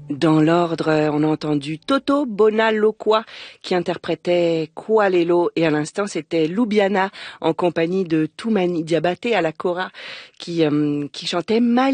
Dans l'ordre, on a entendu Toto Bonaloqua qui interprétait Kualelo et à l'instant c'était Lubiana en compagnie de Toumani Diabaté à la kora qui chantait Mali.